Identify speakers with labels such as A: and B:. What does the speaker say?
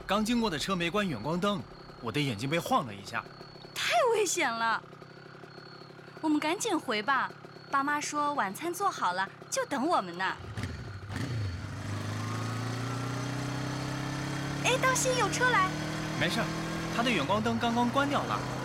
A: 刚经过的车没关远光灯，我的眼睛被晃了一下。
B: 太危险了，我们赶紧回吧。爸妈说晚餐做好了，就等我们呢。哎，当心有车来！
A: 没事，他的远光灯刚刚关掉了。